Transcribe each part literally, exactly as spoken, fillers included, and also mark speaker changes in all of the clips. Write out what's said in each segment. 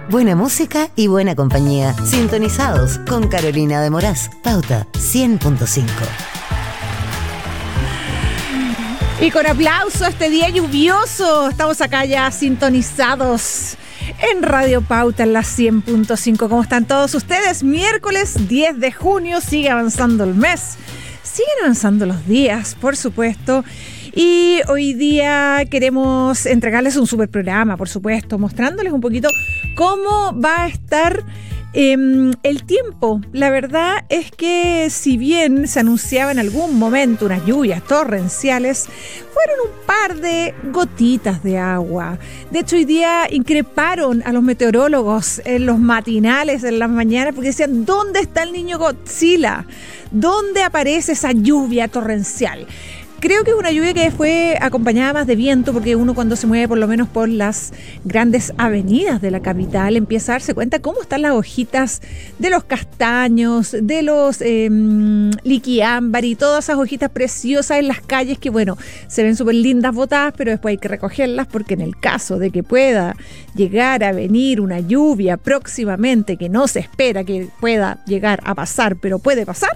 Speaker 1: Buena música y buena compañía. Sintonizados con Carolina de Moraz. Pauta cien punto cinco.
Speaker 2: Y con aplauso este día lluvioso, estamos acá ya sintonizados en Radio Pauta en la cien punto cinco. ¿Cómo están todos ustedes? Miércoles diez de junio, sigue avanzando el mes, siguen avanzando los días, por supuesto. Y hoy día queremos entregarles un super programa, por supuesto, mostrándoles un poquito cómo va a estar eh, el tiempo. La verdad es que si bien se anunciaba en algún momento unas lluvias torrenciales, fueron un par de gotitas de agua. De hecho, hoy día increparon a los meteorólogos en los matinales, en las mañanas, porque decían, ¿dónde está el niño Godzilla? ¿Dónde aparece esa lluvia torrencial? Creo que es una lluvia que fue acompañada más de viento, porque uno cuando se mueve por lo menos por las grandes avenidas de la capital empieza a darse cuenta cómo están las hojitas de los castaños, de los eh, liquiámbar y todas esas hojitas preciosas en las calles que, bueno, se ven súper lindas botadas, pero después hay que recogerlas porque en el caso de que pueda llegar a venir una lluvia próximamente, que no se espera que pueda llegar a pasar, pero puede pasar,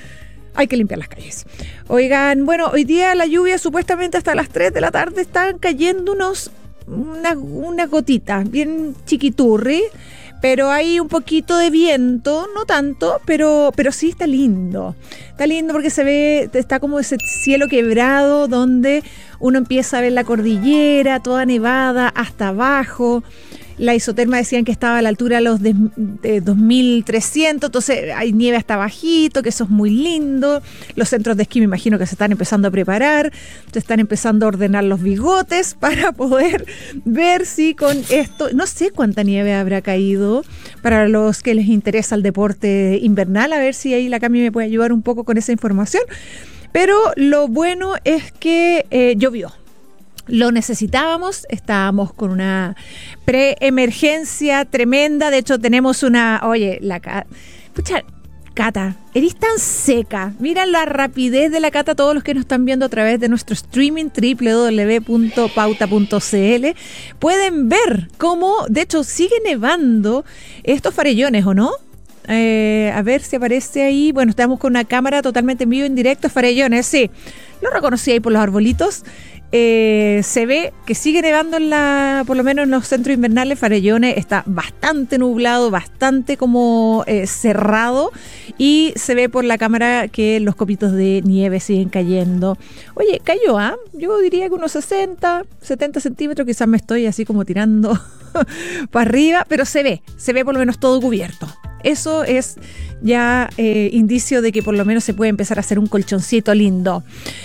Speaker 2: hay que limpiar las calles. Oigan, bueno, hoy día la lluvia supuestamente hasta las tres de la tarde están cayendo unos unas una gotitas bien chiquiturri, pero hay un poquito de viento, no tanto, pero, pero sí está lindo. Está lindo porque se ve, está como ese cielo quebrado donde uno empieza a ver la cordillera, toda nevada hasta abajo. La isoterma decían que estaba a la altura de los de, de dos mil trescientos, entonces hay nieve hasta bajito, que eso es muy lindo. Los centros de esquí me imagino que se están empezando a preparar, se están empezando a ordenar los bigotes para poder ver si con esto, no sé cuánta nieve habrá caído para los que les interesa el deporte invernal, a ver si ahí la Cami me puede ayudar un poco con esa información. Pero lo bueno es que eh, llovió. Lo necesitábamos, estábamos con una preemergencia tremenda. De hecho, tenemos una... Oye, la Cata... Pucha, Cata, eres tan seca. Mira la rapidez de la Cata, todos los que nos están viendo a través de nuestro streaming doble u doble u doble u punto pauta punto c l. Pueden ver cómo, de hecho, sigue nevando estos farellones, ¿o no? Eh, a ver si aparece ahí. Bueno, estamos con una cámara totalmente en vivo, en directo. Farellones, sí. Lo reconocí ahí por los arbolitos. Eh, se ve que sigue nevando en la, por lo menos en los centros invernales. Farellones está bastante nublado, bastante como eh, cerrado, y se ve por la cámara que los copitos de nieve siguen cayendo. Oye, cayó, ¿ah? ¿eh? Yo diría que unos sesenta, setenta centímetros, quizás me estoy así como tirando para arriba, pero se ve, se ve por lo menos todo cubierto. Eso es ya eh, indicio de que por lo menos se puede empezar a hacer un colchoncito lindo.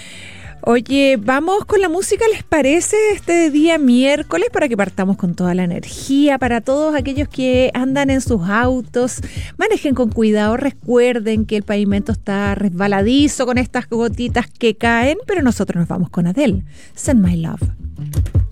Speaker 2: Oye, vamos con la música, ¿les parece? Este día miércoles, para que partamos con toda la energía. Para todos aquellos que andan en sus autos, manejen con cuidado. Recuerden que el pavimento está resbaladizo con estas gotitas que caen, pero nosotros nos vamos con Adele. Send My Love.